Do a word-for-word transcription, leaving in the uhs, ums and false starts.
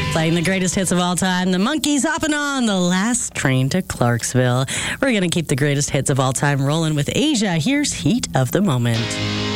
Playing the greatest hits of all time, the Monkees hopping on the last train to Clarksville. We're going to keep the greatest hits of all time rolling with Asia. Here's Heat of the Moment.